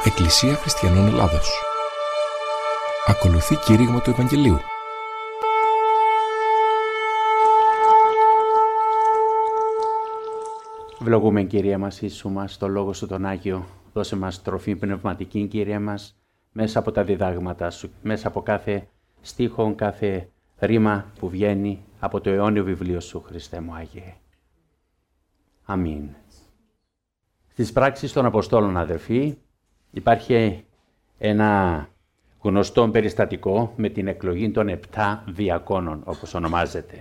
Εκκλησία Χριστιανών Ελλάδος. Ακολουθεί κήρυγμα του Ευαγγελίου. Ευλογούμε, Κύριε μας, Ιησού μας, το Λόγο Σου τον Άγιο. Δώσε μας τροφή πνευματική, Κύριε μας, μέσα από τα διδάγματα Σου, μέσα από κάθε στίχο, κάθε ρήμα που βγαίνει από το αιώνιο βιβλίο Σου, Χριστέ μου Άγιε. Αμήν. Στις πράξεις των Αποστόλων, αδερφοί, υπάρχει ένα γνωστό περιστατικό με την εκλογή των 7 διακόνων, όπως ονομάζεται.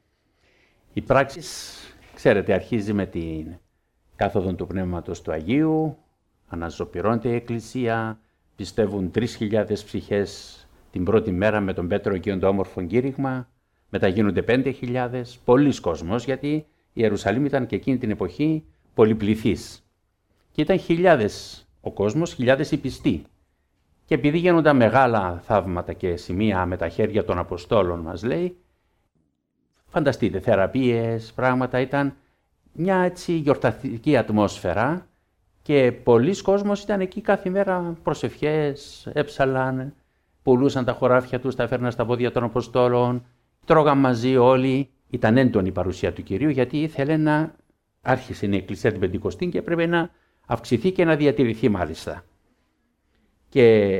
Η πράξεις, ξέρετε, αρχίζει με την κάθοδο του Πνεύματος του Αγίου, αναζωπυρώνεται η Εκκλησία, πιστεύουν 3.000 ψυχές την πρώτη μέρα με τον Πέτρο εκείνο το όμορφο κήρυγμα, μετά γίνονται 5.000, πολλοί κόσμος, γιατί η Ιερουσαλήμ ήταν και εκείνη την εποχή πολυπληθής. Και ήταν χιλιάδες ο κόσμος, χιλιάδες οι πιστοί. Και επειδή γίνονταν μεγάλα θαύματα και σημεία με τα χέρια των Αποστόλων, μας λέει, φανταστείτε, θεραπείες, πράγματα, ήταν μια έτσι γιορταστική ατμόσφαιρα και πολλοί κόσμος ήταν εκεί κάθε μέρα, προσευχές, έψαλαν, πουλούσαν τα χωράφια τους, τα έφερναν στα πόδια των Αποστόλων, τρώγαν μαζί όλοι. Ήταν έντονη η παρουσία του Κυρίου, γιατί ήθελε να άρχισε η Εκκλησία την Πεντηκοστή και έπρεπε να αυξηθεί και να διατηρηθεί μάλιστα. Και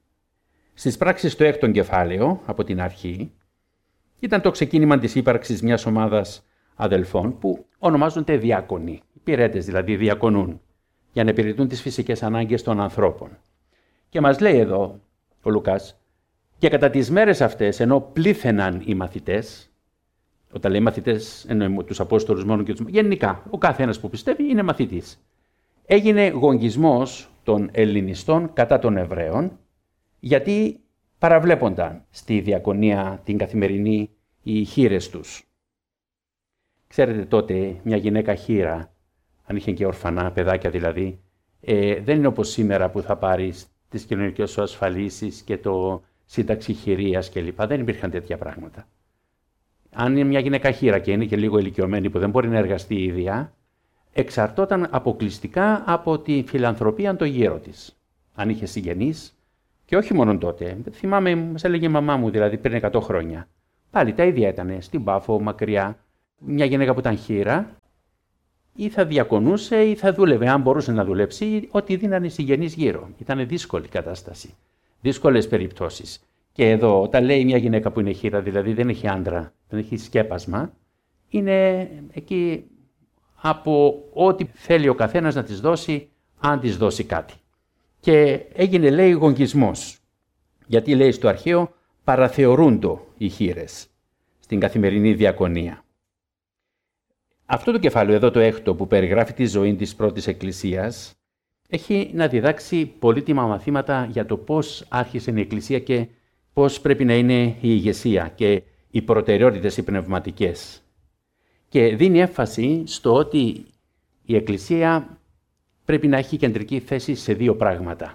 στις πράξεις του 6ου κεφάλαιο, από την αρχή, ήταν το ξεκίνημα της ύπαρξης μιας ομάδας αδελφών που ονομάζονται διάκονοι, υπηρέτες δηλαδή, διακονούν, για να υπηρετούν τις φυσικές ανάγκες των ανθρώπων. Και μας λέει εδώ ο Λουκάς, και κατά τις μέρες αυτές, ενώ πλήθαιναν οι μαθητές, όταν λέει μαθητές εννοεί τους Απόστολους μόνο και τους... Γενικά, ο κάθε ένας που πιστεύει είναι μαθητής. Έγινε γογγισμός των Ελληνιστών κατά των Εβραίων, γιατί παραβλέπονταν στη διακονία την καθημερινή οι χήρες τους. Ξέρετε, τότε μια γυναίκα χήρα, αν είχε και ορφανά παιδάκια δηλαδή, δεν είναι όπως σήμερα που θα πάρεις τις κοινωνικές σου ασφαλίσεις και το σύνταξη χειρίας κλπ. Δεν υπήρχαν τέτοια πράγματα. Αν είναι μια γυναίκα χήρα και είναι και λίγο ηλικιωμένη που δεν μπορεί να εργαστεί η ίδια, εξαρτώταν αποκλειστικά από τη φιλανθρωπία των γύρω της. Αν είχε συγγενείς, και όχι μόνο τότε. Θυμάμαι, μας έλεγε η μαμά μου δηλαδή πριν 100 χρόνια. Πάλι τα ίδια ήταν, στην Πάφο, μακριά. Μια γυναίκα που ήταν χήρα, ή θα διακονούσε ή θα δούλευε, αν μπορούσε να δουλέψει, ό,τι δίνανε οι συγγενείς γύρω. Ήταν δύσκολη κατάσταση. Δύσκολες περιπτώσεις. Και εδώ, όταν λέει μια γυναίκα που είναι χήρα, δηλαδή δεν έχει άντρα, δεν έχει σκέπασμα, είναι εκεί από ό,τι θέλει ο καθένας να της δώσει, αν της δώσει κάτι. Και έγινε, λέει, γογγισμός. Γιατί, λέει στο αρχαίο, παραθεωρούντο οι χήρες στην καθημερινή διακονία. Αυτό το κεφάλαιο εδώ, το 6ο, που περιγράφει τη ζωή της πρώτης Εκκλησίας, έχει να διδάξει πολύτιμα μαθήματα για το πώς άρχισε η Εκκλησία και πώς πρέπει να είναι η ηγεσία και οι προτεραιότητες οι πνευματικές. Και δίνει έμφαση στο ότι η Εκκλησία πρέπει να έχει κεντρική θέση σε 2 πράγματα.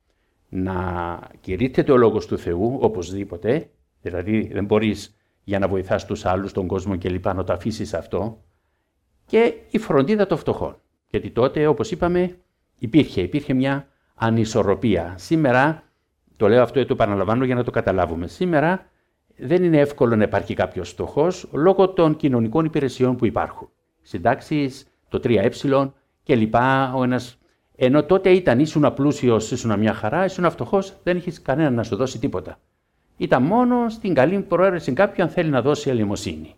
Να κηρύττεται ο Λόγος του Θεού, οπωσδήποτε, δηλαδή δεν μπορείς για να βοηθάς τους άλλους, τον κόσμο κλπ. Να το αφήσεις αυτό, και η φροντίδα των φτωχών. Γιατί τότε, όπως είπαμε, υπήρχε μια ανισορροπία. Σήμερα, το λέω αυτό και το επαναλαμβάνω για να το καταλάβουμε, σήμερα δεν είναι εύκολο να υπάρχει κάποιος φτωχός λόγω των κοινωνικών υπηρεσιών που υπάρχουν. Συντάξεις, το 3Ε και λοιπά. Ενώ τότε ήσουν απλούσιος, ήσουν μια χαρά, ήσουν φτωχός, δεν είχες κανένα να σου δώσει τίποτα. Ήταν μόνο στην καλή προαίρεση κάποιου αν θέλει να δώσει ελεημοσύνη.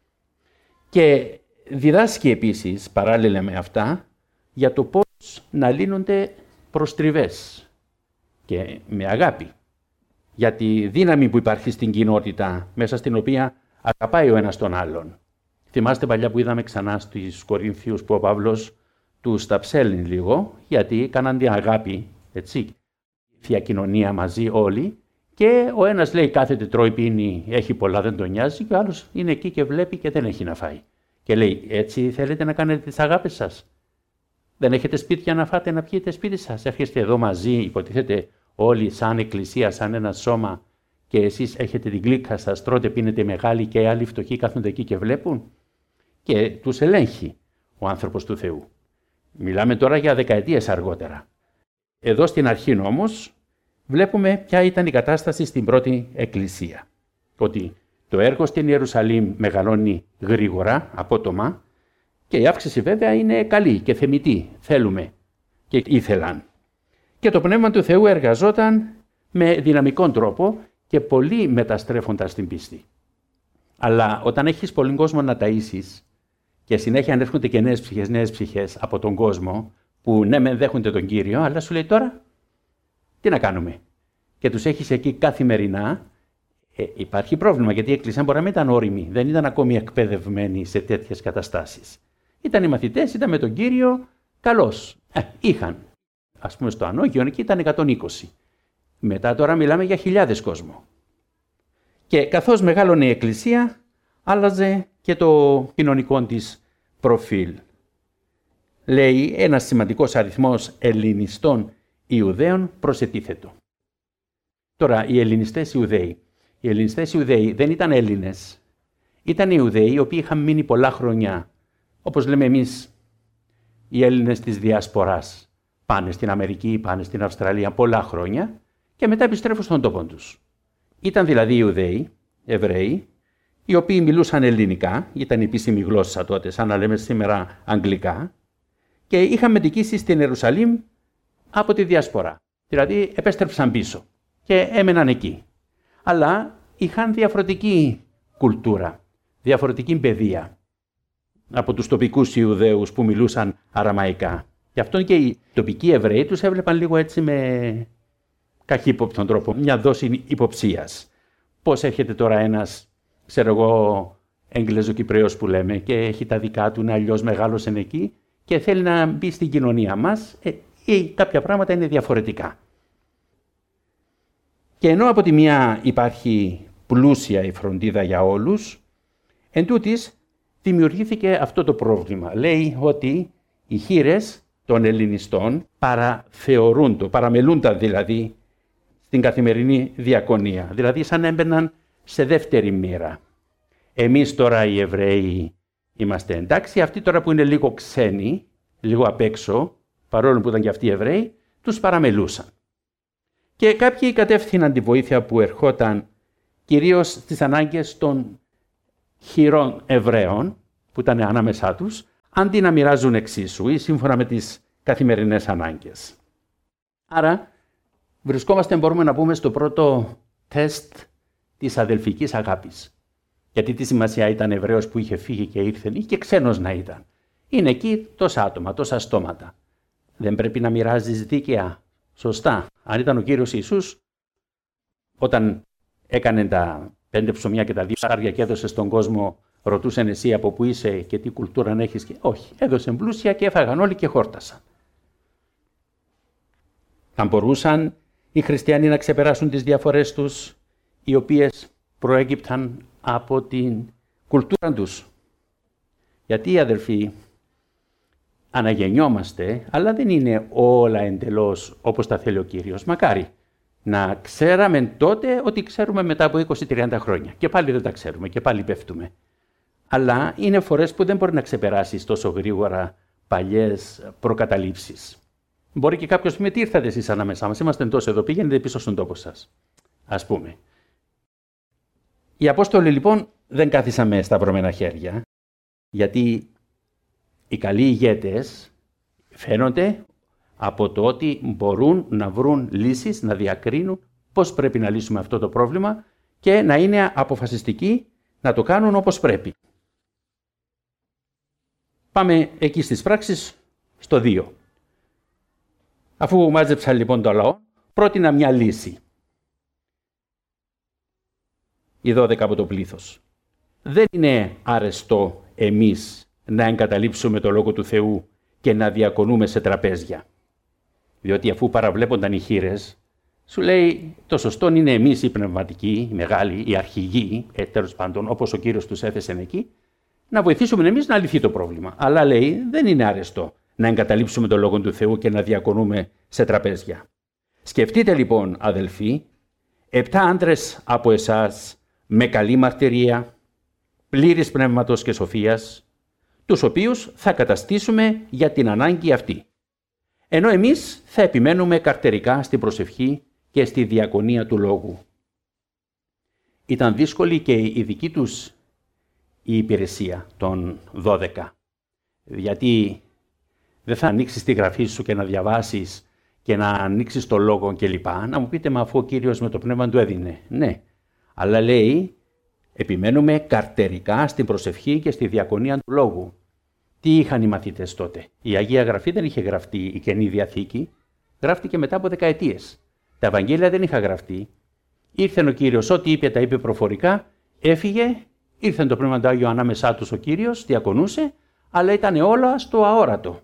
Και διδάσκει επίσης, παράλληλα με αυτά, για το πώς να λύνονται προστριβές και με αγάπη. Για τη δύναμη που υπάρχει στην κοινότητα, μέσα στην οποία αγαπάει ο ένας τον άλλον. Θυμάστε παλιά που είδαμε ξανά στους Κορίνθιους που ο Παύλος τους τα ψέλνει λίγο, γιατί έκαναν την αγάπη, έτσι, θεία κοινωνία μαζί όλοι, και ο ένας λέει κάθεται, τρώει, πίνει, έχει πολλά, δεν τον νοιάζει, και ο άλλος είναι εκεί και βλέπει και δεν έχει να φάει. Και λέει, έτσι θέλετε να κάνετε τις αγάπες σας? Δεν έχετε σπίτια να φάτε, να πιείτε σπίτι σας? Έρχεστε εδώ μαζί, υποτίθεται όλοι σαν εκκλησία, σαν ένα σώμα, και εσείς έχετε την γλύκα σας, τρώτε, πίνετε μεγάλοι και οι άλλοι φτωχοί κάθονται εκεί και βλέπουν? Και τους ελέγχει ο άνθρωπος του Θεού. Μιλάμε τώρα για δεκαετίες αργότερα. Εδώ στην αρχή όμως βλέπουμε ποια ήταν η κατάσταση στην πρώτη εκκλησία. Ότι το έργο στην Ιερουσαλήμ μεγαλώνει γρήγορα, απότομα, και η αύξηση βέβαια είναι καλή και θεμιτή, θέλουμε και ήθελαν. Και το Πνεύμα του Θεού εργαζόταν με δυναμικό τρόπο και πολλοί μεταστρέφοντας την πίστη. Αλλά όταν έχεις πολλοί κόσμο να ταΐσεις και συνέχεια ανέρχονται και νέες ψυχές από τον κόσμο που ναι μεν δέχονται τον Κύριο, αλλά σου λέει τώρα τι να κάνουμε. Και τους έχεις εκεί καθημερινά, υπάρχει πρόβλημα, γιατί η Εκκλησία μπορεί να μην ήταν όριμη, δεν ήταν ακόμη εκπαιδευμένη σε τέτοιες καταστάσεις. Ήταν οι μαθητές, ήταν με τον Κύριο, καλώς. Είχαν. Ας πούμε στο Ανώγειο εκεί ήταν 120. Μετά τώρα μιλάμε για χιλιάδες κόσμο. Και καθώς μεγάλωνε η Εκκλησία, άλλαζε και το κοινωνικό της προφίλ. Λέει ένας σημαντικός αριθμός Ελληνιστών Ιουδαίων προσετίθετο. Τώρα οι Ελληνιστές Ιουδαίοι δεν ήταν Έλληνες. Ήταν Ιουδαίοι οι οποίοι είχαν μείνει πολλά χρόνια, όπως λέμε εμείς οι Έλληνες της Διασποράς. Πάνε στην Αμερική, πάνε στην Αυστραλία πολλά χρόνια και μετά επιστρέφουν στον τόπο τους. Ήταν δηλαδή Ιουδαίοι, Εβραίοι, οι οποίοι μιλούσαν ελληνικά, ήταν η επίσημη γλώσσα τότε, σαν να λέμε σήμερα αγγλικά, και είχαν μετικήσει στην Ιερουσαλήμ από τη Διασπορά. Δηλαδή επέστρεψαν πίσω και έμεναν εκεί. Αλλά είχαν διαφορετική κουλτούρα, διαφορετική παιδεία από τους τοπικούς Ιουδαίους που μιλούσαν αραμαϊκά. Γι' αυτό και οι τοπικοί Εβραίοι τους έβλεπαν λίγο έτσι με καχύποπτον τρόπο, μια δόση υποψίας. Πώς έρχεται τώρα ένας, ξέρω εγώ, Εγγλέζο-Κυπρέος που λέμε και έχει τα δικά του, είναι αλλιώς μεγάλωσε εκεί και θέλει να μπει στην κοινωνία μας ή κάποια πράγματα είναι διαφορετικά. Και ενώ από τη μία υπάρχει πλούσια η φροντίδα για όλους, εν τούτοις δημιουργήθηκε αυτό το πρόβλημα. Λέει ότι οι χήρες των Ελληνιστών παραμελούνταν δηλαδή στην καθημερινή διακονία. Δηλαδή σαν έμπαιναν σε δεύτερη μοίρα. Εμείς τώρα οι Εβραίοι είμαστε εντάξει, αυτοί τώρα που είναι λίγο ξένοι, λίγο απ' έξω, παρόλο που ήταν και αυτοί οι Εβραίοι, τους παραμελούσαν. Και κάποιοι κατεύθυναν τη βοήθεια που ερχόταν κυρίως στις ανάγκες των χειρών Εβραίων, που ήταν ανάμεσά τους, αντί να μοιράζουν εξίσου ή σύμφωνα με τις καθημερινές ανάγκες. Άρα, μπορούμε να πούμε, στο πρώτο τεστ της αδελφικής αγάπης. Γιατί τι σημασία ήταν Εβραίος που είχε φύγει και ήρθε ή και ξένος να ήταν. Είναι εκεί τόσα άτομα, τόσα στόματα. Δεν πρέπει να μοιράζεις δίκαια. Σωστά. Αν ήταν ο Κύριος Ιησούς, όταν έκανε τα 5 ψωμιά και τα 2 ψάρια και έδωσε στον κόσμο, ρωτούσαν εσύ από πού είσαι και τι κουλτούρα έχεις. Και όχι, έδωσε πλούσια και έφαγαν όλοι και χόρτασαν. Αν μπορούσαν οι χριστιανοί να ξεπεράσουν τις διαφορές τους, οι οποίες προέκυπταν από την κουλτούρα τους. Γιατί, αδελφοί, αναγεννιόμαστε, αλλά δεν είναι όλα εντελώς όπως τα θέλει ο Κύριος. Μακάρι να ξέραμε τότε ότι ξέρουμε μετά από 20-30 χρόνια. Και πάλι δεν τα ξέρουμε και πάλι πέφτουμε. Αλλά είναι φορές που δεν μπορεί να ξεπεράσεις τόσο γρήγορα παλιές προκαταλήψεις. Μπορεί και κάποιος με τι ήρθατε εσείς ανάμεσά μας, είμαστε τόσο εδώ, πήγαινετε πίσω στον τόπο σας, ας πούμε. Οι Απόστολοι λοιπόν δεν κάθισαν με σταυρωμένα χέρια, γιατί οι καλοί ηγέτες φαίνονται από το ότι μπορούν να βρουν λύσεις, να διακρίνουν πώς πρέπει να λύσουμε αυτό το πρόβλημα και να είναι αποφασιστικοί να το κάνουν όπως πρέπει. Πάμε εκεί στις πράξεις στο 2. Αφού μάζεψαν λοιπόν το λαό, πρότεινα μια λύση. Οι 12 από το πλήθος. Δεν είναι αρεστό εμείς να εγκαταλείψουμε το Λόγο του Θεού και να διακονούμε σε τραπέζια. Διότι αφού παραβλέπονταν οι χήρες, σου λέει το σωστό είναι εμείς οι πνευματικοί, οι μεγάλοι, οι αρχηγοί, τέλος πάντων όπως ο Κύριος τους έθεσε εκεί, να βοηθήσουμε εμείς να λυθεί το πρόβλημα. Αλλά λέει δεν είναι αρεστό να εγκαταλείψουμε το Λόγο του Θεού και να διακονούμε σε τραπέζια. Σκεφτείτε λοιπόν, αδελφοί, 7 άντρες από εσάς με καλή μαρτυρία, πλήρης πνεύματος και σοφίας, τους οποίους θα καταστήσουμε για την ανάγκη αυτή. ενώ εμείς θα επιμένουμε καρτερικά στην προσευχή και στη διακονία του λόγου. Ήταν δύσκολη και η δική τους η υπηρεσία των 12, γιατί δεν θα ανοίξεις τη γραφή σου και να διαβάσεις και να ανοίξεις το λόγο κλπ. Να μου πείτε, μα αφού ο Κύριος με το πνεύμα του έδινε. Ναι, αλλά λέει, επιμένουμε καρτερικά στην προσευχή και στη διακονία του λόγου. Τι είχαν οι μαθητές τότε? Η Αγία Γραφή δεν είχε γραφτεί, η Καινή Διαθήκη γράφτηκε μετά από δεκαετίες. Τα Ευαγγέλια δεν είχαν γραφτεί. Ήρθε ο Κύριος, ό,τι είπε τα είπε προφορικά, έφυγε, ήρθε το Πνεύμα του Άγιο ανάμεσά τους ο Κύριος, διακονούσε, αλλά ήταν όλα στο αόρατο.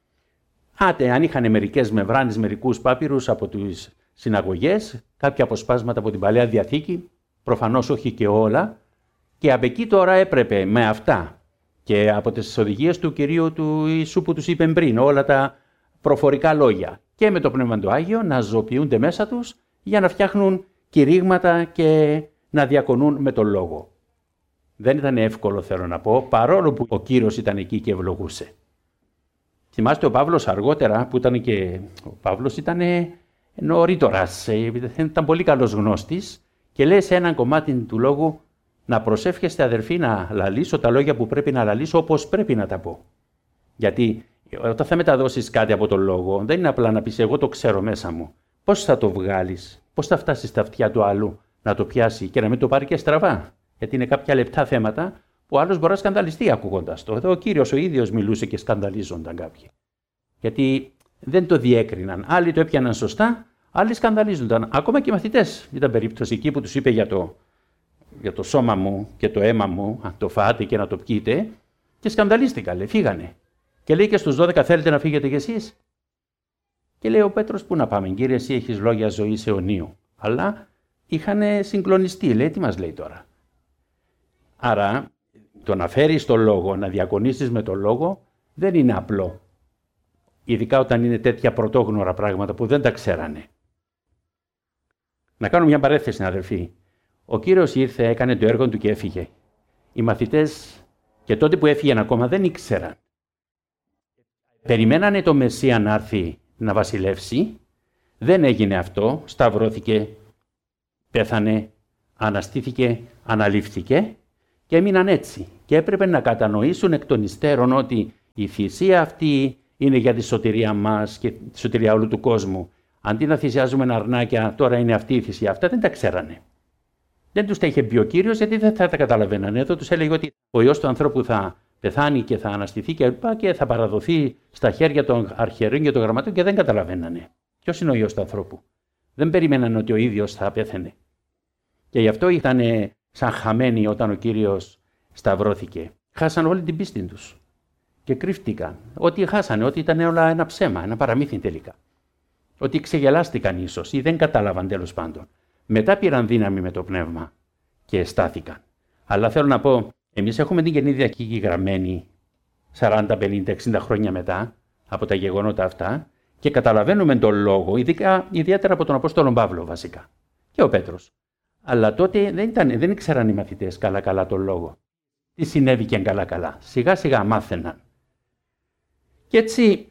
Αν είχαν μερικές μεμβράνες, μερικούς πάπυρους από τις συναγωγές, κάποια αποσπάσματα από την Παλαιά Διαθήκη, προφανώς όχι και όλα, και από εκεί τώρα έπρεπε με αυτά και από τις οδηγίες του Κυρίου του Ιησού που τους είπε πριν, όλα τα προφορικά λόγια και με το Πνεύμα του Άγιο να ζωοποιούνται μέσα τους για να φτιάχνουν κηρύγματα και να διακονούν με τον λόγο. Δεν ήταν εύκολο, θέλω να πω, παρόλο που ο Κύριος ήταν εκεί και ευλογούσε. Θυμάστε ο Παύλος αργότερα, που ήταν και ο Παύλος ήταν νωρίτορας, ήταν πολύ καλός γνώστης και λέει σε έναν κομμάτι του λόγου να προσεύχεστε αδερφοί να λαλήσω τα λόγια που πρέπει να λαλήσω όπως πρέπει να τα πω. Γιατί όταν θα μεταδώσεις κάτι από τον λόγο, δεν είναι απλά να πεις εγώ το ξέρω μέσα μου. Πώς θα το βγάλεις, πώς θα φτάσεις στα αυτιά του άλλου να το πιάσει και να μην το πάρει και στραβά. Γιατί είναι κάποια λεπτά θέματα που ο άλλος μπορεί να σκανδαλιστεί ακούγοντας το. Εδώ ο Κύριος ο ίδιος μιλούσε και σκανδαλίζονταν κάποιοι. Γιατί δεν το διέκριναν. Άλλοι το έπιαναν σωστά, άλλοι σκανδαλίζονταν. Ακόμα και οι μαθητές. Ήταν περίπτωση εκεί που τους είπε για το σώμα μου και το αίμα μου, αν το φάτε και να το πιείτε, και σκανδαλίστηκαν, λέει, φύγανε. Και λέει και στους 12, θέλετε να φύγετε κι εσείς? Και λέει ο Πέτρος, πού να πάμε, Κύριε, εσύ έχεις λόγια ζωής αιωνίου. Αλλά είχαν συγκλονιστεί, λέει, τι μας λέει τώρα? Άρα, το να φέρεις το λόγο, να διακονήσεις με το λόγο, δεν είναι απλό. Ειδικά όταν είναι τέτοια πρωτόγνωρα πράγματα που δεν τα ξέρανε. Να κάνω μια παρέθεση, αδερφοί. Ο Κύριος ήρθε, έκανε το έργο του και έφυγε. Οι μαθητές και τότε που έφυγαν ακόμα δεν ήξεραν. Περιμένανε το Μεσσία να έρθει να βασιλεύσει. Δεν έγινε αυτό. Σταυρώθηκε, πέθανε, αναστήθηκε, αναλήφθηκε και έμειναν έτσι. Και έπρεπε να κατανοήσουν εκ των υστέρων ότι η θυσία αυτή είναι για τη σωτηρία μας και τη σωτηρία όλου του κόσμου. Αντί να θυσιάζουμε αρνάκια, τώρα είναι αυτή η θυσία. Αυτά δεν τα ξέρανε. Δεν τους τα είχε πει ο Κύριος, γιατί δεν θα τα καταλαβαίνανε. Εδώ τους έλεγε ότι ο Υιός του ανθρώπου θα πεθάνει και θα αναστηθεί και θα παραδοθεί στα χέρια των αρχιερέων και των γραμματέων και δεν καταλαβαίνανε. Ποιος είναι ο Υιός του ανθρώπου? Δεν περιμένανε ότι ο ίδιος θα πέθανε. Και γι' αυτό ήταν σαν χαμένοι όταν ο Κύριος σταυρώθηκε. Χάσαν όλη την πίστη τους και κρύφτηκαν. Ότι χάσανε, ότι ήταν όλα ένα ψέμα, ένα παραμύθι τελικά. Ότι ξεγελάστηκαν ίσως ή δεν κατάλαβαν τέλος πάντων. Μετά πήραν δύναμη με το πνεύμα και στάθηκαν. Αλλά θέλω να πω, εμείς έχουμε την Καινή Διαθήκη γραμμένη 40, 50, 60 χρόνια μετά από τα γεγονότα αυτά και καταλαβαίνουμε τον λόγο, ιδιαίτερα από τον Απόστολο Παύλο βασικά και ο Πέτρος. Αλλά τότε δεν ήξεραν οι μαθητές καλά-καλά τον λόγο. Τι συνέβηκε καλά-καλά. Σιγά-σιγά μάθαιναν. Και έτσι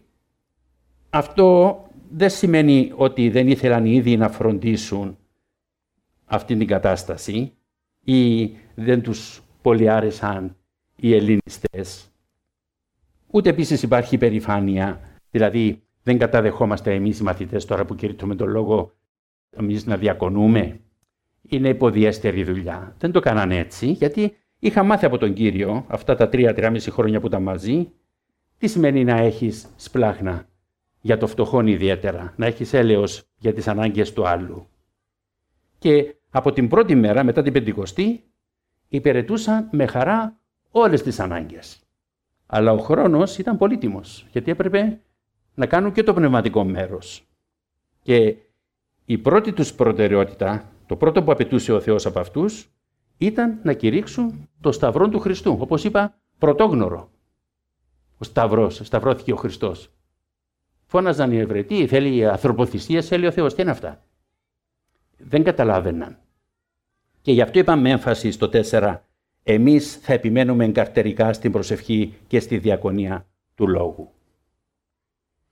αυτό δεν σημαίνει ότι δεν ήθελαν οι ίδιοι να φροντίσουν αυτή την κατάσταση ή δεν τους πολύ άρεσαν οι ελληνιστές. Ούτε επίσης υπάρχει υπερηφάνεια, δηλαδή δεν καταδεχόμαστε εμείς οι μαθητές τώρα που κηρύττουμε τον λόγο εμείς να διακονούμε. Είναι υποδιέστερη δουλειά. Δεν το κάνανε έτσι, γιατί είχα μάθει από τον Κύριο αυτά τα 3-3,5 χρόνια που ήταν μαζί, τι σημαίνει να έχεις σπλάχνα για το φτωχόν ιδιαίτερα, να έχεις έλεος για τις ανάγκες του άλλου. Και από την πρώτη μέρα μετά την Πεντηκοστή υπηρετούσαν με χαρά όλες τις ανάγκες. Αλλά ο χρόνος ήταν πολύτιμος, γιατί έπρεπε να κάνουν και το πνευματικό μέρος. Και η πρώτη τους προτεραιότητα, το πρώτο που απαιτούσε ο Θεός από αυτούς, ήταν να κηρύξουν το σταυρό του Χριστού. Όπως είπα, πρωτόγνωρο. Ο σταυρός, σταυρώθηκε ο Χριστός. Φώναζαν οι Εβραίοι, τι θέλει ανθρωποθυσία, θέλει ο Θεός, τι είναι αυτά? Δεν καταλάβαιναν. Και γι' αυτό είπαμε έμφαση στο 4, εμείς θα επιμένουμε εγκαρτερικά στην προσευχή και στη διακονία του λόγου.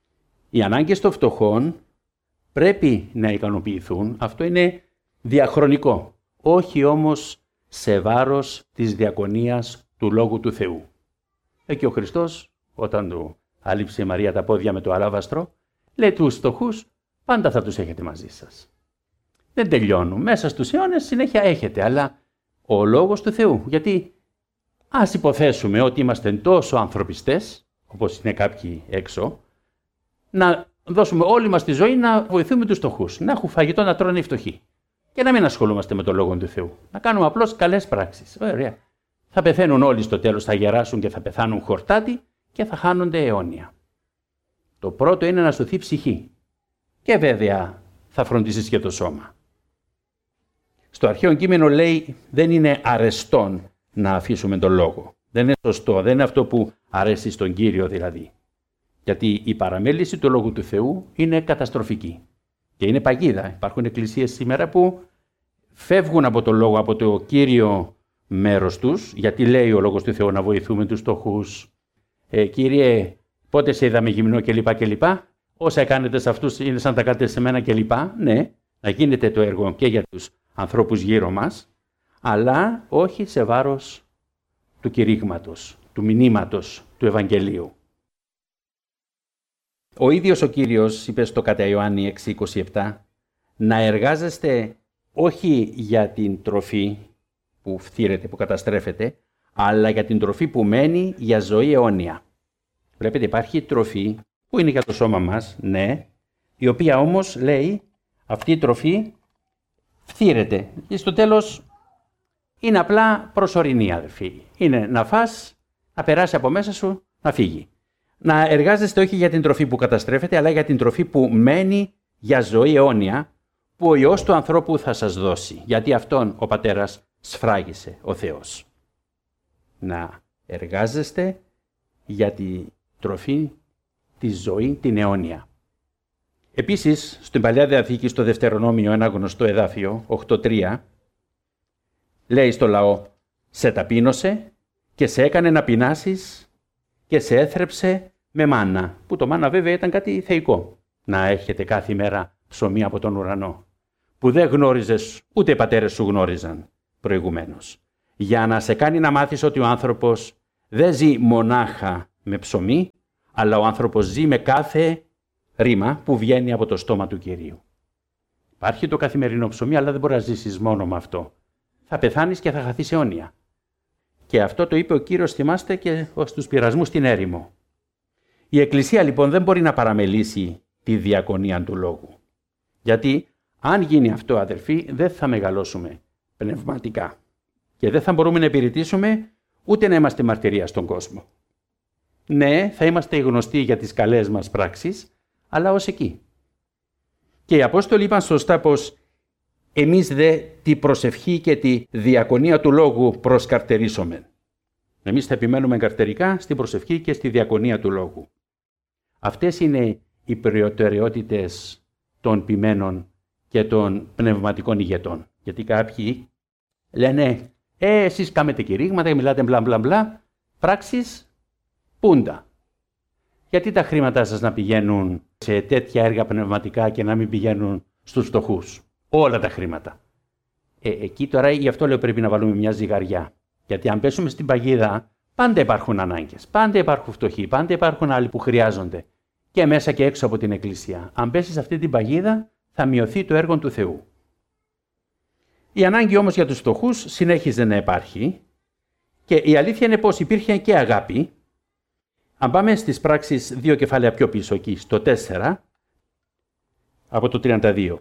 Οι ανάγκες των φτωχών πρέπει να ικανοποιηθούν. Αυτό είναι διαχρονικό. Όχι όμως σε βάρος της διακονίας του Λόγου του Θεού. Και ο Χριστός, όταν του άλυψε η Μαρία τα πόδια με το αλάβαστρο, λέει τους φτωχούς πάντα θα τους έχετε μαζί σας. Δεν τελειώνουν. Μέσα στους αιώνες συνέχεια έχετε, αλλά ο Λόγος του Θεού. Γιατί ας υποθέσουμε ότι είμαστε τόσο ανθρωπιστές, όπως είναι κάποιοι έξω, να δώσουμε όλη μας τη ζωή να βοηθούμε τους φτωχούς, να έχουν φαγητό να τρώνε οι φτωχοί και να μην ασχολούμαστε με το Λόγο του Θεού. Να κάνουμε απλώς καλές πράξεις. Ωραία. Θα πεθαίνουν όλοι στο τέλος, θα γεράσουν και θα πεθάνουν χορτάτοι και θα χάνονται αιώνια. Το πρώτο είναι να σωθεί ψυχή και βέβαια θα φροντίσεις και το σώμα. Στο αρχαίο κείμενο λέει δεν είναι αρεστόν να αφήσουμε τον Λόγο. Δεν είναι σωστό, δεν είναι αυτό που αρέσει στον Κύριο δηλαδή. Γιατί η παραμέληση του Λόγου του Θεού είναι καταστροφική και είναι παγίδα. Υπάρχουν εκκλησίες σήμερα που φεύγουν από τον Λόγο, από το κύριο μέρος τους, γιατί λέει ο Λόγος του Θεού να βοηθούμε τους φτωχούς. Κύριε, πότε σε είδαμε γυμνό κλπ. Όσα κάνετε σε αυτούς είναι σαν τα κάνετε σε μένα κλπ. Ναι, να γίνεται το έργο και για τους ανθρώπους γύρω μας, αλλά όχι σε βάρος του κηρύγματος, του μηνύματος, του Ευαγγελίου. Ο ίδιος ο Κύριος είπε στο κατά Ιωάννη 6:27 να εργάζεστε όχι για την τροφή που φθήρεται, που καταστρέφεται, αλλά για την τροφή που μένει για ζωή αιώνια. Βλέπετε, υπάρχει τροφή που είναι για το σώμα μας, ναι, η οποία όμως λέει αυτή η τροφή φθήρεται και στο τέλος είναι απλά προσωρινή, αδελφοί. Είναι να φας, να περάσει από μέσα σου, να φύγει. Να εργάζεστε όχι για την τροφή που καταστρέφεται, αλλά για την τροφή που μένει για ζωή αιώνια, που ο Υιός του ανθρώπου θα σας δώσει. Γιατί αυτόν ο Πατέρας σφράγισε, ο Θεός. Να εργάζεστε για τη τροφή, τη ζωή, την αιώνια. Επίσης, στην Παλιά Διαθήκη, στο Δευτερονόμιο, ένα γνωστό εδάφιο, 8:3, λέει στο λαό «Σε ταπείνωσε και σε έκανε να πεινάσεις και σε έθρεψε με μάνα», που το μάνα βέβαια ήταν κάτι θεϊκό. Να έχετε κάθε μέρα ψωμί από τον ουρανό, που δεν γνώριζες, ούτε οι πατέρες σου γνώριζαν προηγουμένως. Για να σε κάνει να μάθεις ότι ο άνθρωπος δεν ζει μονάχα με ψωμί, αλλά ο άνθρωπος ζει με κάθε ρήμα που βγαίνει από το στόμα του Κυρίου. Υπάρχει το καθημερινό ψωμί, αλλά δεν μπορεί να ζήσεις μόνο με αυτό. Θα πεθάνεις και θα χαθείς αιώνια. Και αυτό το είπε ο Κύριος, θυμάστε, και στους πειρασμούς στην έρημο. Η Εκκλησία λοιπόν δεν μπορεί να παραμελήσει τη διακονία του Λόγου. Γιατί αν γίνει αυτό, αδελφοί, δεν θα μεγαλώσουμε πνευματικά. Και δεν θα μπορούμε να υπηρετήσουμε ούτε να είμαστε μαρτυρία στον κόσμο. Ναι, θα είμαστε γνωστοί για τις καλές μας πράξεις, αλλά ως εκεί. Και οι Απόστολοι είπαν σωστά πως εμείς δε τη προσευχή και τη διακονία του Λόγου προσκαρτερίσομεν. Εμείς θα επιμένουμε καρτερικά στην προσευχή και στη διακονία του Λόγου. Αυτές είναι οι προτεραιότητες των ποιμένων και των πνευματικών ηγετών. Γιατί κάποιοι λένε εσείς κάνετε κηρύγματα και μιλάτε μπλα μπλα μπλα, πράξεις πούντα. Γιατί τα χρήματά σας να πηγαίνουν σε τέτοια έργα πνευματικά και να μην πηγαίνουν στους φτωχούς? Όλα τα χρήματα. Εκεί τώρα γι' αυτό λέω πρέπει να βάλουμε μια ζυγαριά. Γιατί αν πέσουμε στην παγίδα, πάντα υπάρχουν ανάγκες, πάντα υπάρχουν φτωχοί, πάντα υπάρχουν άλλοι που χρειάζονται. Και μέσα και έξω από την Εκκλησία. Αν πέσει σε αυτή την παγίδα, θα μειωθεί το έργο του Θεού. Η ανάγκη όμως για τους φτωχούς συνέχιζε να υπάρχει και η αλήθεια είναι πως υπήρχε και αγάπη. Αν πάμε στις πράξεις 2 κεφάλαια πιο πίσω, εκεί στο 4, από το 32.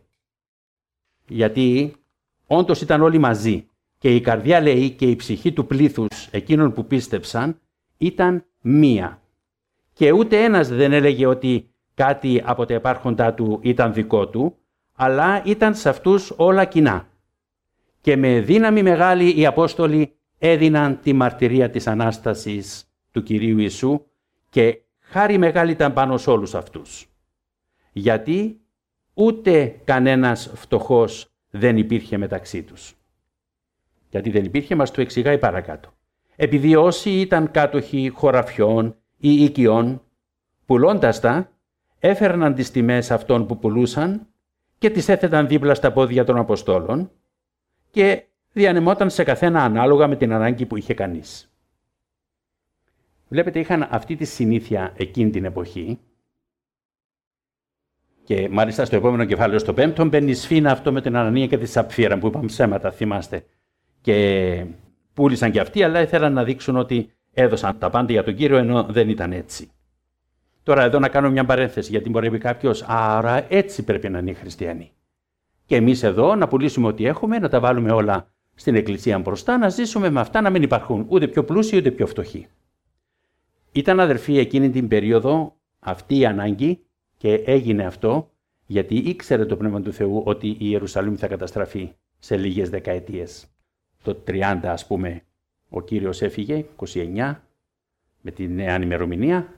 Γιατί όντως ήταν όλοι μαζί και η καρδιά, λέει, και η ψυχή του πλήθους εκείνων που πίστεψαν ήταν μία. Και ούτε ένας δεν έλεγε ότι κάτι από τα υπάρχοντά του ήταν δικό του, αλλά ήταν σε αυτούς όλα κοινά. Και με δύναμη μεγάλη οι Απόστολοι έδιναν τη μαρτυρία της Ανάστασης του Κυρίου Ιησού και χάρη μεγάλη ήταν πάνω σε όλους αυτούς. Γιατί ούτε κανένας φτωχός δεν υπήρχε μεταξύ τους. Γιατί δεν υπήρχε, μας το εξηγάει παρακάτω. Επειδή όσοι ήταν κάτοχοι χωραφιών ή οικειών, πουλώντας τα, έφερναν τις τιμές αυτών που πουλούσαν και τις έθεταν δίπλα στα πόδια των Αποστόλων και διανεμόταν σε καθένα ανάλογα με την ανάγκη που είχε κανείς. Βλέπετε, είχαν αυτή τη συνήθεια εκείνη την εποχή και μάλιστα στο επόμενο κεφάλαιο, στο 5ο, μπαίνει σφήνα αυτό με την Ανανία και τη Σαπφύρα που είπαμε ψέματα, θυμάστε. Και πούλησαν και αυτοί, αλλά ήθελαν να δείξουν ότι έδωσαν τα πάντα για τον Κύριο, ενώ δεν ήταν έτσι. Τώρα εδώ να κάνω μια παρένθεση, γιατί μπορεί να πει κάποιος, άρα έτσι πρέπει να είναι οι χριστιανοί. Και εμείς εδώ να πουλήσουμε ό,τι έχουμε, να τα βάλουμε όλα στην εκκλησία μπροστά, να ζήσουμε με αυτά, να μην υπάρχουν ούτε πιο πλούσιοι ούτε πιο φτωχοί. Ήταν, αδερφοί, εκείνη την περίοδο αυτή η ανάγκη και έγινε αυτό γιατί ήξερε το Πνεύμα του Θεού ότι η Ιερουσαλήμ θα καταστραφεί σε λίγες δεκαετίες. Το 30, ας πούμε, ο Κύριος έφυγε, 29, με τη νέα ημερομηνία,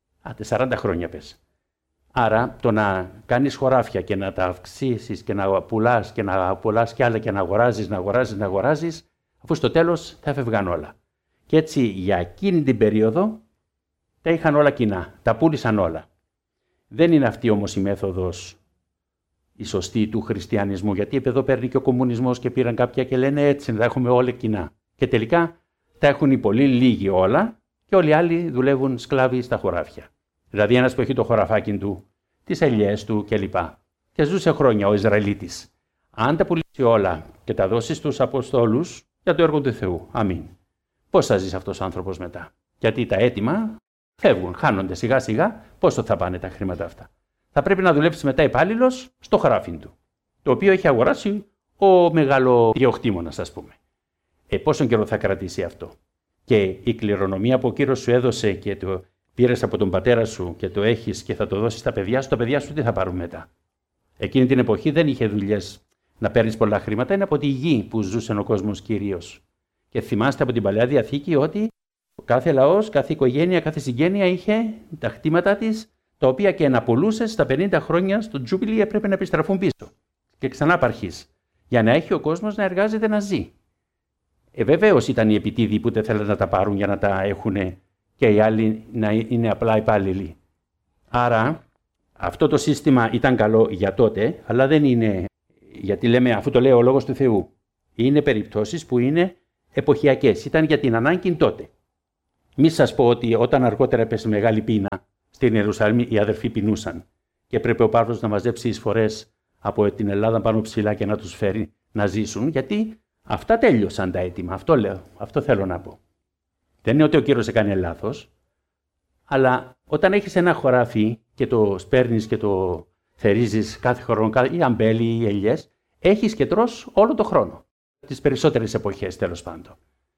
40 χρόνια πες. Άρα το να κάνεις χωράφια και να τα αυξήσεις και να πουλάς και να πουλάς κι άλλα και να αγοράζεις, αφού στο τέλος θα έφευγαν όλα. Και έτσι για εκείνη την περίοδο τα είχαν όλα κοινά, τα πούλησαν όλα. Δεν είναι αυτή όμως η μέθοδος η σωστή του χριστιανισμού, γιατί εδώ παίρνει και ο κομμουνισμός και πήραν κάποια και λένε έτσι, τα έχουμε όλα κοινά. Και τελικά τα έχουν οι πολύ λίγοι όλα και όλοι οι άλλοι δουλεύουν σκλάβοι στα χωράφια. Δηλαδή ένας που έχει το χωραφάκι του, τις ελιές του κλπ. Και ζούσε χρόνια ο Ισραηλίτης. Αν τα πουλήσει όλα και τα δώσει στους Αποστόλους για το έργο του Θεού, αμήν. Πώς θα ζήσει αυτός ο άνθρωπος μετά? Γιατί τα έτοιμα φεύγουν, χάνονται σιγά σιγά, πόσο θα πάνε τα χρήματα αυτά? Θα πρέπει να δουλέψει μετά υπάλληλος στο χωράφι του, το οποίο έχει αγοράσει ο μεγαλοπτριοχτήμονας, ας πούμε. Πόσο καιρό θα κρατήσει αυτό? Και η κληρονομία που ο Κύριος σου έδωσε και το πήρες από τον πατέρα σου και το έχεις και θα το δώσεις στα παιδιά σου, τα παιδιά σου τι θα πάρουν μετά? Εκείνη την εποχή δεν είχε δουλειές να παίρνεις πολλά χρήματα, είναι από τη γη που ζούσε ο κόσμος κυρίως. Και θυμάστε από την Παλαιά Διαθήκη ότι κάθε λαός, κάθε οικογένεια, κάθε συγγένεια είχε τα κτήματα της, τα οποία και να πουλούσες στα 50 χρόνια στο Τζούμπιλι έπρεπε να επιστραφούν πίσω και ξανά απαρχής, για να έχει ο κόσμος να εργάζεται, να ζει. Βεβαίως ήταν οι επιτίδοι που δεν θέλουν να τα πάρουν για να τα έχουν και οι άλλοι να είναι απλά υπάλληλοι. Άρα αυτό το σύστημα ήταν καλό για τότε, αλλά δεν είναι, γιατί λέμε, αφού το λέει ο Λόγος του Θεού, είναι περιπτώσεις που είναι εποχιακές, ήταν για την ανάγκη τότε. Μη σας πω ότι όταν αργότερα έπεσε μεγάλη πείνα στην Ιερουσαλήμ, οι αδερφοί πεινούσαν και πρέπει ο Παύλος να μαζέψει εισφορές από την Ελλάδα πάνω ψηλά και να τους φέρει να ζήσουν, γιατί αυτά τέλειωσαν τα έτοιμα. Αυτό λέω, αυτό θέλω να πω. Δεν είναι ότι ο Κύριος έκανε λάθος, αλλά όταν έχεις ένα χωράφι και το σπέρνεις και το θερίζεις κάθε χρόνο, ή αμπέλι ή ελιές, έχεις και τρως όλο το χρόνο. Τις περισσότερες εποχές, τέλος πάντων.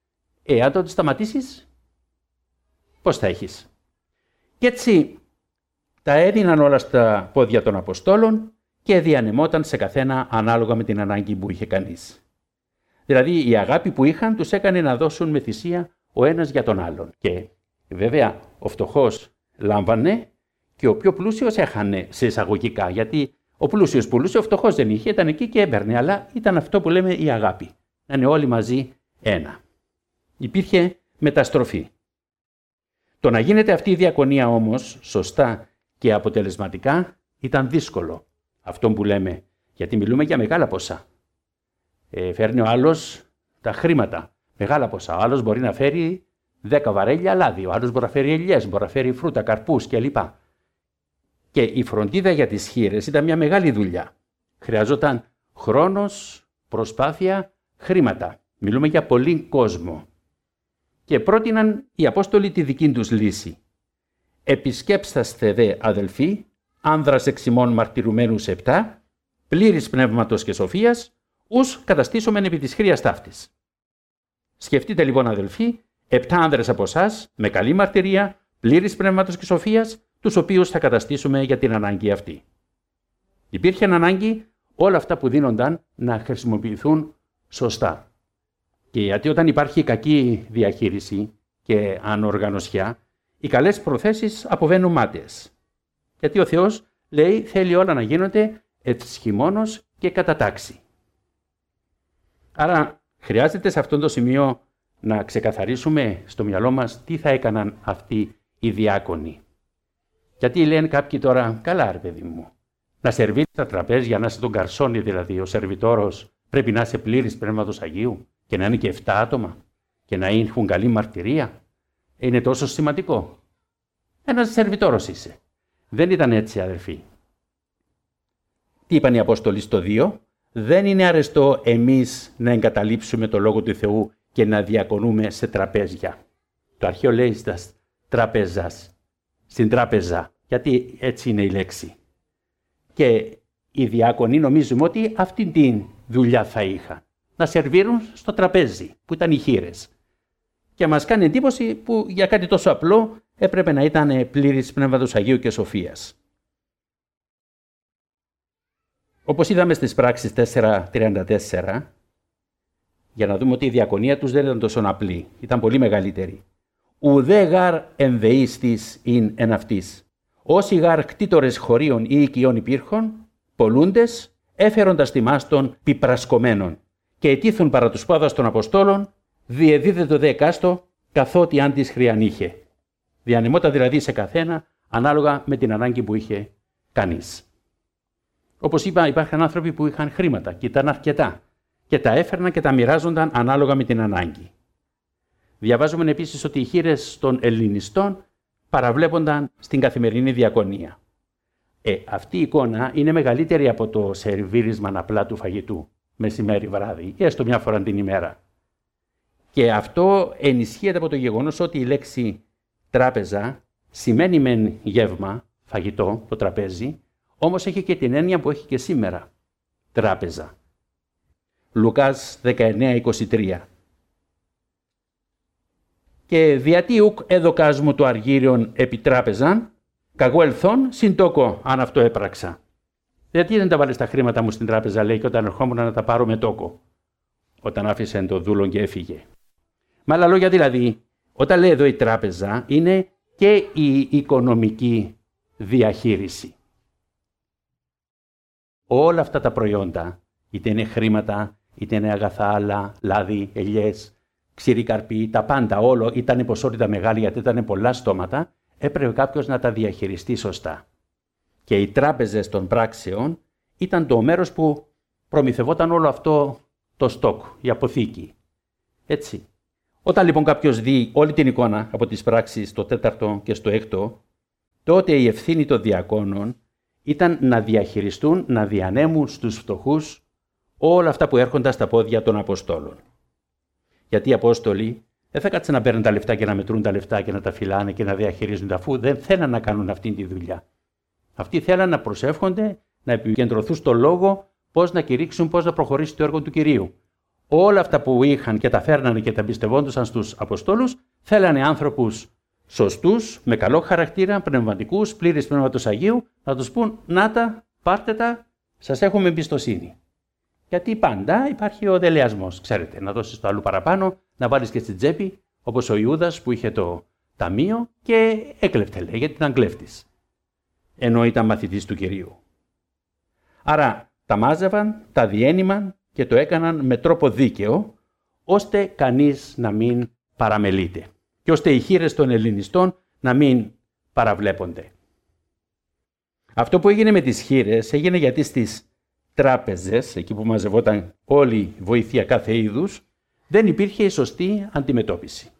Αν το σταματήσεις, πώς θα έχεις? Και έτσι τα έδιναν όλα στα πόδια των Αποστόλων και διανεμόταν σε καθένα ανάλογα με την ανάγκη που είχε κανείς. Δηλαδή η αγάπη που είχαν τους έκανε να δώσουν με θυσία ο ένας για τον άλλον. Και βέβαια ο φτωχός λάμβανε και ο πιο πλούσιος έχανε σε εισαγωγικά, γιατί ο πλούσιος πουλούσε, ο φτωχός δεν είχε, ήταν εκεί και έμπαιρνε, αλλά ήταν αυτό που λέμε η αγάπη. Να είναι όλοι μαζί ένα. Υπήρχε μεταστροφή. Το να γίνεται αυτή η διακονία όμως σωστά και αποτελεσματικά ήταν δύσκολο. Αυτό που λέμε, γιατί μιλούμε για μεγάλα ποσά. Φέρνει ο άλλος τα χρήματα, μεγάλα ποσά. Ο άλλος μπορεί να φέρει 10 βαρέλια λάδι, ο άλλος μπορεί να φέρει ελιές, μπορεί να φέρει φρούτα, καρπούς κλπ. Και η φροντίδα για τις χήρες ήταν μια μεγάλη δουλειά. Χρειαζόταν χρόνος, προσπάθεια, χρήματα. Μιλούμε για πολύ κόσμο. Και πρότειναν οι Απόστολοι τη δική τους λύση. «Επισκέψαστε δε, αδελφοί, άνδρας εξ ημών μαρτυρουμένους 7, πλήρης πνεύματος και σοφίας, ους καταστήσομεν επί της χρίας ταύτης». Σκεφτείτε λοιπόν, αδελφοί, 7 άνδρες από εσάς, με καλή μαρτυρία, πλήρης πνεύματος και σοφίας, τους οποίους θα καταστήσουμε για την ανάγκη αυτή. Υπήρχε ανάγκη όλα αυτά που δίνονταν να χρησιμοποιηθούν σωστά. Και γιατί όταν υπάρχει κακή διαχείριση και ανοργανωσιά, οι καλές προθέσεις αποβαίνουν μάταιες. Γιατί ο Θεός λέει θέλει όλα να γίνονται ευσχημόνως και κατά τάξη. Άρα χρειάζεται σε αυτό το σημείο να ξεκαθαρίσουμε στο μυαλό μας τι θα έκαναν αυτοί οι διάκονοι. Γιατί λένε κάποιοι τώρα, καλά ρε παιδί μου, να σερβίρεις τα τραπέζια, να είσαι τον καρσόνι δηλαδή, ο σερβιτόρος πρέπει να είσαι πλήρης Πνεύματος Αγίου και να είναι και 7 άτομα και να έχουν καλή μαρτυρία. Είναι τόσο σημαντικό. Ένας σερβιτόρος είσαι. Δεν ήταν έτσι, αδερφοί. Τι είπαν οι Απόστολοι στο 2? Δεν είναι αρεστό εμείς να εγκαταλείψουμε το Λόγο του Θεού και να διακονούμε σε τραπέζια. Το αρχαίο λέει στις τραπέζας, στην τράπεζα, γιατί έτσι είναι η λέξη. Και οι διάκονοι νομίζουμε ότι αυτή την δουλειά θα είχαν. Να σερβίρουν στο τραπέζι, που ήταν οι χήρες. Και μας κάνει εντύπωση που για κάτι τόσο απλό έπρεπε να ήταν πλήρης Πνεύματος Αγίου και Σοφίας. Όπως είδαμε στις πράξεις 4:34, για να δούμε ότι η διακονία τους δεν ήταν τόσο απλή, ήταν πολύ μεγαλύτερη. Ουδέ γάρ ενδείστης ειν εν αυτής. Όσοι γάρ κτήτορες χωρίων ή οικειών υπήρχον, πολλούντες, έφεροντας τιμάς των πιπρασκομένων και ετήθουν παρά τους πόδας των Αποστόλων, διεδίδετο δε εκάστο καθότι αν της χρειαν είχε. Διανεμόταν δηλαδή σε καθένα ανάλογα με την ανάγκη που είχε κανείς. Όπως είπα, υπάρχουν άνθρωποι που είχαν χρήματα και ήταν αρκετά και τα έφερναν και τα μοιράζονταν ανάλογα με την ανάγκη. Διαβάζουμε επίσης ότι οι χήρες των Ελληνιστών παραβλέπονταν στην καθημερινή διακονία. Αυτή η εικόνα είναι μεγαλύτερη από το σερβίρισμα απλά του φαγητού, μεσημέρι βράδυ ή έστω μια φορά την ημέρα. Και αυτό ενισχύεται από το γεγονός ότι η λέξη τράπεζα σημαίνει μεν γεύμα, φαγητό, το τραπέζι, όμως έχει και την έννοια που έχει και σήμερα, τράπεζα. Λουκάς 19:23. Και διατί ουκ έδωκας μου το αργύριον επί τράπεζαν, καγώ ελθόν συντόκο αν αυτό έπραξα. Γιατί δεν τα βάλεις τα χρήματα μου στην τράπεζα, λέει, και όταν ερχόμουν να τα πάρω με τόκο, όταν άφησε το δούλο και έφυγε. Με άλλα λόγια δηλαδή, όταν λέει εδώ η τράπεζα, είναι και η οικονομική διαχείριση. Όλα αυτά τα προϊόντα, είτε είναι χρήματα, είτε είναι αγαθά άλλα, λάδι, ελιές, ξηρή καρπή, τα πάντα, όλο ήταν ποσότητα μεγάλη γιατί ήταν πολλά στόματα, έπρεπε κάποιος να τα διαχειριστεί σωστά. Και οι τράπεζες των πράξεων ήταν το μέρος που προμηθευόταν όλο αυτό το στόκ, η αποθήκη. Έτσι. Όταν λοιπόν κάποιος δει όλη την εικόνα από τις πράξεις στο 4ο και στο 6ο, τότε η ευθύνη των διακόνων ήταν να διαχειριστούν, να διανέμουν στους φτωχούς όλα αυτά που έρχονταν στα πόδια των Αποστόλων. Γιατί οι Απόστολοι δεν θα κάτσουν να παίρνουν τα λεφτά και να μετρούν τα λεφτά και να τα φυλάνε και να διαχειρίζονται, αφού δεν θέλαν να κάνουν αυτή τη δουλειά. Αυτοί θέλαν να προσεύχονται, να επικεντρωθούν στο λόγο, πώς να κηρύξουν, πώς να προχωρήσει το έργο του Κυρίου. Όλα αυτά που είχαν και τα φέρνανε και τα εμπιστευόντουσαν στους Αποστόλους, θέλανε άνθρωπους σωστούς, με καλό χαρακτήρα, πνευματικούς, πλήρης Πνεύματος Αγίου, να τους πούν να τα, πάρτε τα, σας έχουμε εμπιστοσύνη. Γιατί πάντα υπάρχει ο δελεασμός, ξέρετε, να δώσεις το άλλο παραπάνω, να βάλεις και στην τσέπη, όπως ο Ιούδας που είχε το ταμείο και έκλεπτε, λέει, γιατί ήταν κλέφτης. Ενώ ήταν μαθητής του Κυρίου. Άρα τα μάζευαν, τα διένυμαν και το έκαναν με τρόπο δίκαιο, ώστε κανείς να μην παραμελείται και ώστε οι χήρες των Ελληνιστών να μην παραβλέπονται. Αυτό που έγινε με τις χήρες έγινε γιατί στις τράπεζες, εκεί που μαζευόταν όλη η βοήθεια κάθε είδους, δεν υπήρχε η σωστή αντιμετώπιση.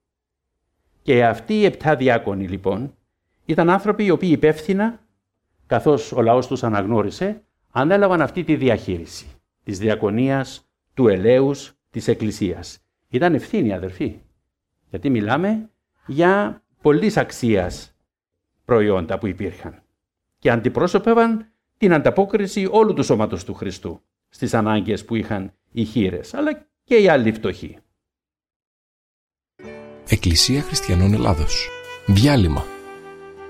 Και αυτοί οι 7 διάκονοι λοιπόν ήταν άνθρωποι οι οποίοι υπεύθυνα, καθώς ο λαός τους αναγνώρισε, ανέλαβαν αυτή τη διαχείριση της διακονίας, του ελέους, της Εκκλησίας. Ήταν ευθύνη, αδερφοί, γιατί μιλάμε για πολλής αξίας προϊόντα που υπήρχαν και αντιπρόσωπευαν την ανταπόκριση όλου του σώματος του Χριστού στις ανάγκες που είχαν οι χήρες, αλλά και οι άλλοι φτωχοί. Εκκλησία Χριστιανών Ελλάδος. Διάλειμμα.